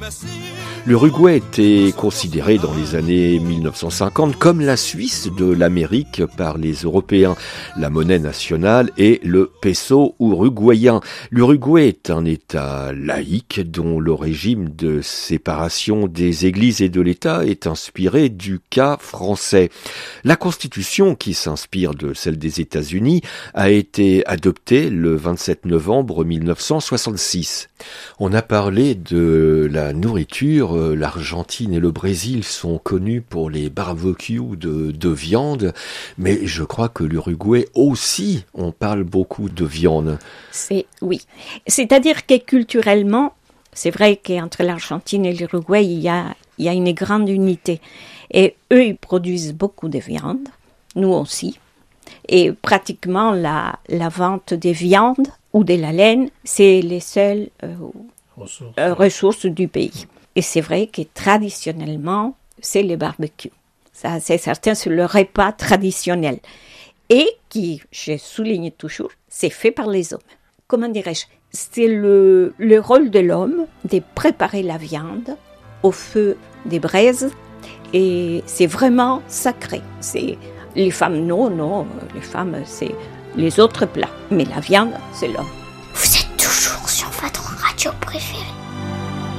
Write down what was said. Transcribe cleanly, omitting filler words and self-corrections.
L'Uruguay était considéré dans les années 1950 comme la Suisse de l'Amérique par les Européens. La monnaie nationale est le peso uruguayen. L'Uruguay est un État laïque dont le régime de séparation des églises et de l'État est inspiré du cas français. La Constitution, qui s'inspire de celle des États-Unis, a été adoptée le 27 novembre 1966. On a parlé de la nourriture. L'Argentine et le Brésil sont connus pour les barbecues de viande, mais je crois que l'Uruguay aussi, on parle beaucoup de viande. Oui. C'est-à-dire que culturellement, c'est vrai qu'entre l'Argentine et l'Uruguay, il y a une grande unité. Et eux, ils produisent beaucoup de viande, nous aussi. Et pratiquement la vente des viandes ou de la laine, c'est les seules ressources du pays. Et c'est vrai que traditionnellement, c'est le barbecue. Ça, c'est certain, c'est le repas traditionnel. Et qui, je souligne toujours, c'est fait par les hommes. Comment dirais-je ? C'est le rôle de l'homme de préparer la viande au feu des braises. Et c'est vraiment sacré. C'est les femmes, non, les femmes, c'est les autres plats. Mais la viande, c'est l'homme. Vous êtes toujours sur votre radio préférée.